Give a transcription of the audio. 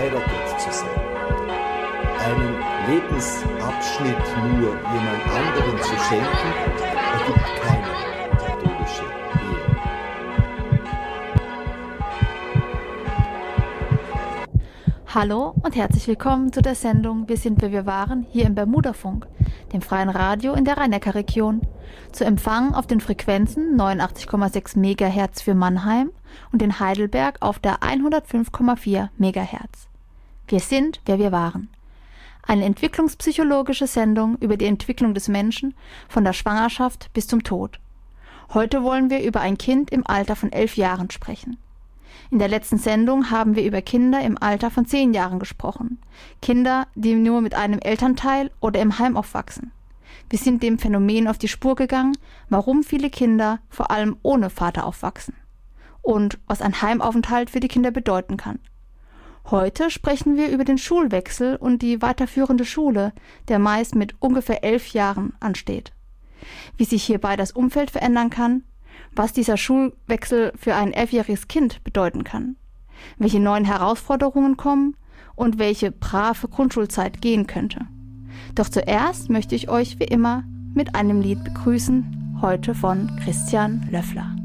verheiratet zu sein. Einen Lebensabschnitt nur jemand anderen zu schenken, ergibt keine katholische Ehe. Hallo und herzlich willkommen zu der Sendung Wir sind, wer wir waren, hier im Bermudafunk, dem freien Radio in der Rhein-Neckar-Region, zu empfangen auf den Frequenzen 89,6 MHz für Mannheim und in Heidelberg auf der 105,4 MHz. Wir sind, wer wir waren. Eine entwicklungspsychologische Sendung über die Entwicklung des Menschen von der Schwangerschaft bis zum Tod. Heute wollen wir über ein Kind im Alter von 11 Jahren sprechen. In der letzten Sendung haben wir über Kinder im Alter von 10 Jahren gesprochen. Kinder, die nur mit einem Elternteil oder im Heim aufwachsen. Wir sind dem Phänomen auf die Spur gegangen, warum viele Kinder vor allem ohne Vater aufwachsen. Und was ein Heimaufenthalt für die Kinder bedeuten kann. Heute sprechen wir über den Schulwechsel und die weiterführende Schule, der meist mit ungefähr 11 Jahren ansteht. Wie sich hierbei das Umfeld verändern kann, was dieser Schulwechsel für ein 11-jähriges Kind bedeuten kann, welche neuen Herausforderungen kommen und welche brave Grundschulzeit gehen könnte. Doch zuerst möchte ich euch wie immer mit einem Lied begrüßen, heute von Christian Löffler.